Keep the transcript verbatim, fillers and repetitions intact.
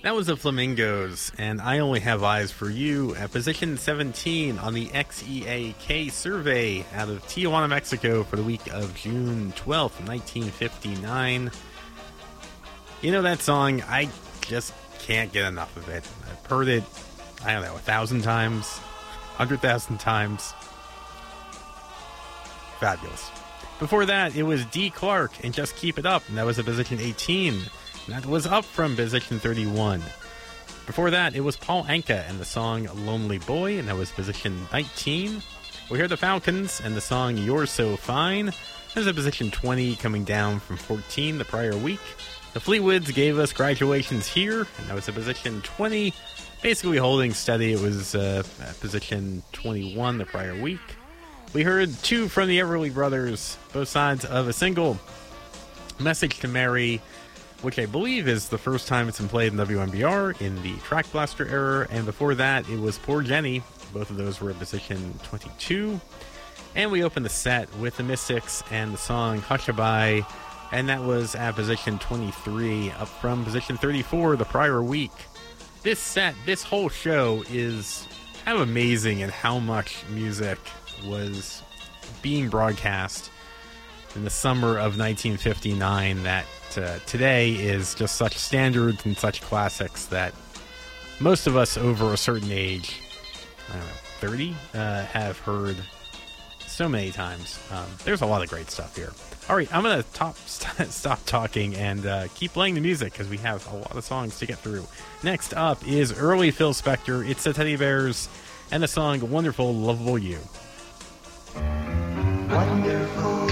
That was the Flamingos, and I Only Have Eyes for You at position seventeen on the X E A K survey out of Tijuana, Mexico for the week of June twelfth, nineteen fifty-nine. You know that song, I just can't get enough of it. I've heard it, I don't know, a thousand times, a hundred thousand times. Fabulous. Before that, it was Dee Clark and Just Keep It Up, and that was at position eighteen. That was up from position thirty-one. Before that, it was Paul Anka and the song Lonely Boy, and that was position nineteen. We heard the Falcons and the song You're So Fine. That was at position twenty, coming down from fourteen the prior week. The Fleetwoods gave us Graduations Here, and that was at position twenty. Basically holding steady, it was uh, at position twenty-one the prior week. We heard two from the Everly Brothers, both sides of a single, Message to Mary, which I believe is the first time it's been played in W M B R in the Track Blaster era, and before that it was Poor Jenny. Both of those were at position twenty-two. And we opened the set with the Mystics and the song Hushabye, and that was at position twenty-three, up from position thirty-four the prior week. This set, this whole show is kind of amazing in how much music was being broadcast in the summer of nineteen fifty-nine that uh, today is just such standards and such classics that most of us over a certain age, I don't know, thirty, uh, have heard so many times. Um, there's a lot of great stuff here. All right, I'm going to top, st- stop talking and uh, keep playing the music because we have a lot of songs to get through. Next up is early Phil Spector, It's the Teddy Bears, and the song Wonderful, Lovable You. Wonderful.